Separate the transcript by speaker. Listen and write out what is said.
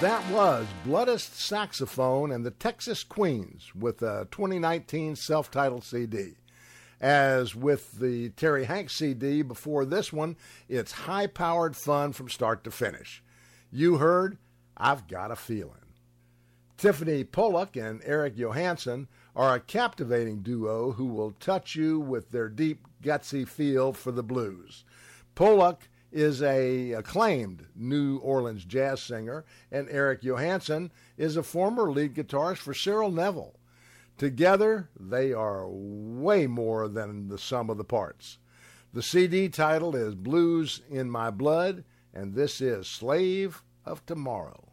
Speaker 1: That was Bloodist Saxophone and the Texas Queens with a 2019 self-titled CD. As with the Terry Hanks CD before this one, it's high-powered fun from start to finish. You heard I've Got a Feeling. Tiffany Pollack and Eric Johansson are a captivating duo who will touch you with their deep, gutsy feel for the blues. Pollack is an acclaimed New Orleans jazz singer, and Eric Johansson is a former lead guitarist for Cyril Neville. Together, they are way more than the sum of the parts. The CD title is Blues in My Blood, and this is Slave of Tomorrow.